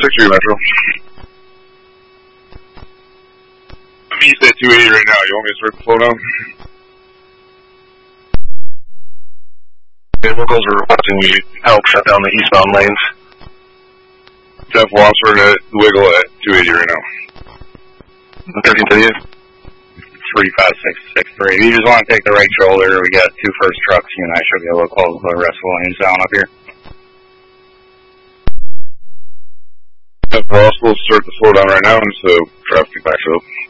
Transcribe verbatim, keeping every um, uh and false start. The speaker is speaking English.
six three Metro. I'm east at two eighty right now. You want me to start the slow down? Vehicles are requesting we help shut down the eastbound lanes. Jeff Wasser at Wiggle at two eighty right now. Okay, continue. three five six six three. If you just want to take the right shoulder, we got two first trucks. You and I should be able to close the rest of the lanes down up here. If possible, start the slow down right now, and so traffic backs up.